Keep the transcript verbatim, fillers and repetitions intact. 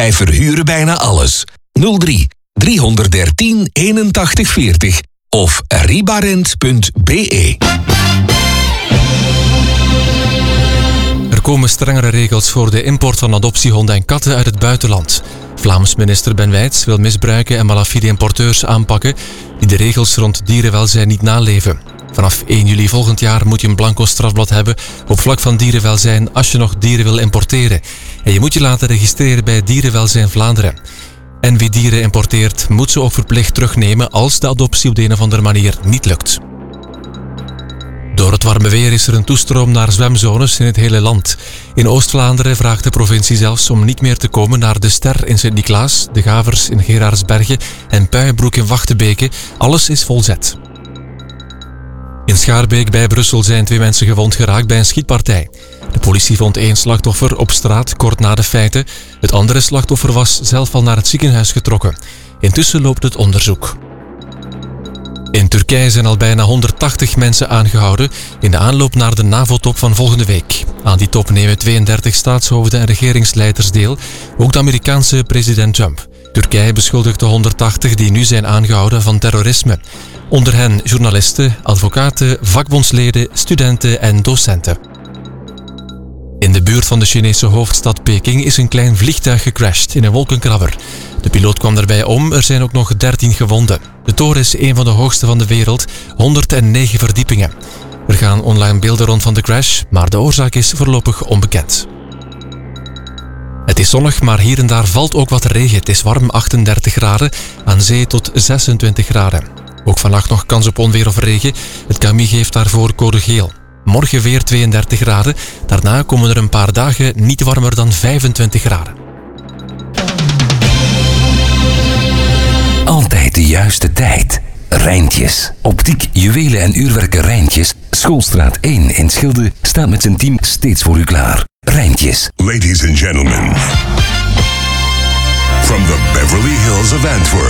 Hij verhuren bijna alles. nul drie driehonderddertien eenentachtig veertig of ribarent punt be. Er komen strengere regels voor de import van adoptiehonden en katten uit het buitenland. Vlaams minister Ben Wijts wil misbruiken en malafide importeurs aanpakken die de regels rond dierenwelzijn niet naleven. Vanaf één juli volgend jaar moet je een blanco strafblad hebben op vlak van dierenwelzijn als je nog dieren wil importeren. En je moet je laten registreren bij Dierenwelzijn Vlaanderen. En wie dieren importeert, moet ze ook verplicht terugnemen als de adoptie op de een of andere manier niet lukt. Door het warme weer is er een toestroom naar zwemzones in het hele land. In Oost-Vlaanderen vraagt de provincie zelfs om niet meer te komen naar de Ster in Sint-Niklaas, de Gavers in Gerardsbergen en Puienbroek in Wachtebeke. Alles is volzet. In Schaarbeek bij Brussel zijn twee mensen gewond geraakt bij een schietpartij. De politie vond één slachtoffer op straat kort na de feiten. Het andere slachtoffer was zelf al naar het ziekenhuis getrokken. Intussen loopt het onderzoek. In Turkije zijn al bijna honderdtachtig mensen aangehouden in de aanloop naar de NAVO-top van volgende week. Aan die top nemen tweeëndertig staatshoofden en regeringsleiders deel, ook de Amerikaanse president Trump. Turkije beschuldigt de honderdtachtig die nu zijn aangehouden van terrorisme. Onder hen journalisten, advocaten, vakbondsleden, studenten en docenten. In de buurt van de Chinese hoofdstad Peking is een klein vliegtuig gecrashed in een wolkenkrabber. De piloot kwam daarbij om, er zijn ook nog dertien gewonden. De toren is een van de hoogste van de wereld, honderdnegen verdiepingen. Er gaan online beelden rond van de crash, maar de oorzaak is voorlopig onbekend. Het is zonnig, maar hier en daar valt ook wat regen. Het is warm, achtendertig graden, aan zee tot zesentwintig graden. Ook vannacht nog kans op onweer of regen. Het K M I geeft daarvoor code geel. Morgen weer tweeëndertig graden. Daarna komen er een paar dagen niet warmer dan vijfentwintig graden. Altijd de juiste tijd. Rijntjes. Optiek, juwelen en uurwerken Rijntjes. Schoolstraat één in Schilde staat met zijn team steeds voor u klaar. Rijntjes. Ladies and gentlemen, from the Beverly Hills of Antwerp,